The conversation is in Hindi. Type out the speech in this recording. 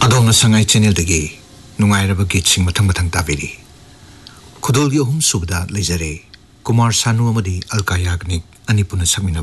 अदोम संगाई चैनल दगी नुंगाइरब गीत सिंग मथंग मथंग ताबिरी खुदोल गी अहुम सुबदा लेजरे कुमार सानू अमदी अलका याग्निक अनिपुन सकमिना